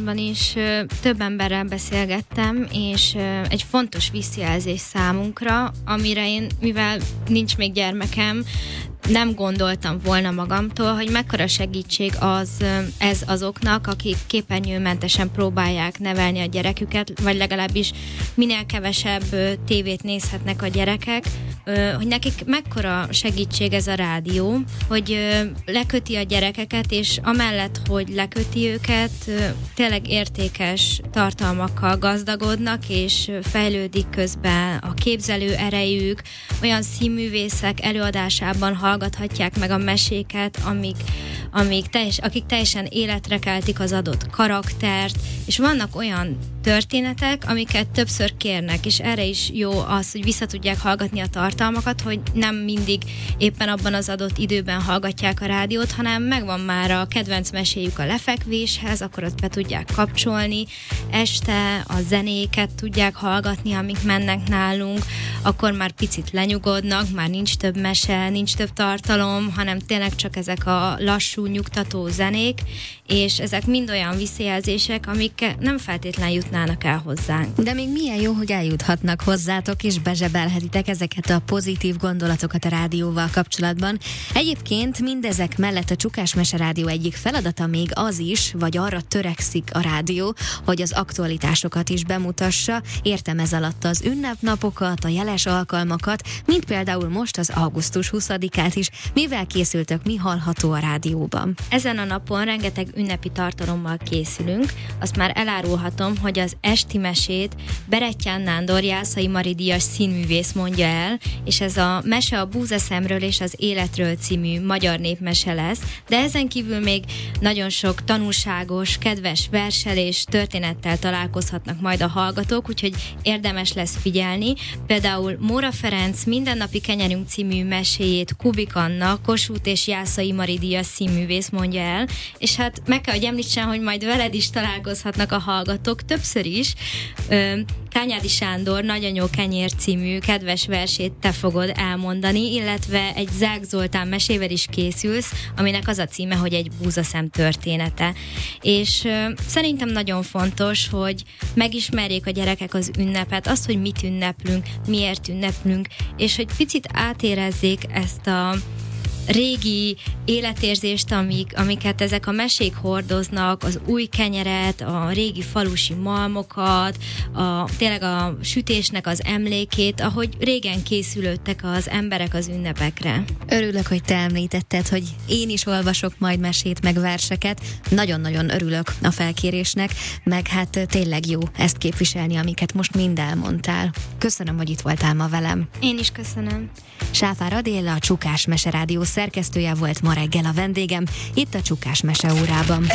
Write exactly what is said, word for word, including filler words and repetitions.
kapcsolatban is ö, több emberrel beszélgettem, és ö, egy fontos visszajelzés számunkra, amire én, mivel nincs még gyermekem, nem gondoltam volna magamtól, hogy mekkora segítség az ez azoknak, akik képernyőmentesen próbálják nevelni a gyereküket, vagy legalábbis minél kevesebb tévét nézhetnek a gyerekek, hogy nekik mekkora segítség ez a rádió, hogy leköti a gyerekeket, és amellett, hogy leköti őket, tényleg értékes tartalmakkal gazdagodnak, és fejlődik közben a képzelő erejük, olyan színművészek előadásában hallgathatják meg a meséket, amik, amik teljes, akik teljesen életre keltik az adott karaktert, és vannak olyan történetek, amiket többször kérnek, és erre is jó az, hogy vissza tudják hallgatni a tartalmakat, hogy nem mindig éppen abban az adott időben hallgatják a rádiót, hanem megvan már a kedvenc meséjük a lefekvéshez, akkor azt be tudják kapcsolni, este a zenéket tudják hallgatni, amik mennek nálunk, akkor már picit lenyugodnak, már nincs több mese, nincs több tartalom, hanem tényleg csak ezek a lassú, nyugtató zenék, és ezek mind olyan visszajelzések, amik nem feltétlenül jutnának el hozzánk. De még milyen jó, hogy eljuthatnak hozzátok, és bezsebelhetitek ezeket a pozitív gondolatokat a rádióval kapcsolatban. Egyébként mindezek mellett a Csukás Mese Rádió egyik feladata még az is, vagy arra törekszik a rádió, hogy az aktualitásokat is bemutassa. Értem ez alatt az ünnepnapokat, a jeles alkalmakat, mint például most az augusztus huszadikát is. Mivel készültök, mi hallható a rádióban? Ezen a napon rengeteg ünnepi tartalommal készülünk. Azt már elárulhatom, hogy az esti mesét Berettyán Nándor Jászai Mari díjas színművész mondja el, és ez a mese a Búzaszemről és az életről című magyar népmese lesz, de ezen kívül még nagyon sok tanulságos, kedves verssel és történettel találkozhatnak majd a hallgatók, úgyhogy érdemes lesz figyelni. Például Móra Ferenc Mindennapi kenyerünk című meséjét Kubik Anna, Kossuth és Jászai Mari díjas színművész mondja el, és hát meg kell, hogy említsen, hogy majd veled is találkozhatnak a hallgatók többször is. Kányádi Sándor Nagyanyó kenyér című kedves versét te fogod elmondani, illetve egy Zák Zoltán mesével is készülsz, aminek az a címe, hogy egy búzaszem története. És uh, szerintem nagyon fontos, hogy megismerjék a gyerekek az ünnepet, azt, hogy mit ünneplünk, miért ünneplünk, és hogy picit átérezzék ezt a régi életérzést, amik, amiket ezek a mesék hordoznak, az új kenyeret, a régi falusi malmokat, a, tényleg a sütésnek az emlékét, ahogy régen készülődtek az emberek az ünnepekre. Örülök, hogy te említetted, hogy én is olvasok majd mesét, meg verseket. Nagyon-nagyon örülök a felkérésnek, meg hát tényleg jó ezt képviselni, amiket most mind elmondtál. Köszönöm, hogy itt voltál ma velem. Én is köszönöm. Sáfár Adél, a Csukás Mese Rádió szerkesztője volt ma reggel a vendégem, itt a Csukás Mese órában.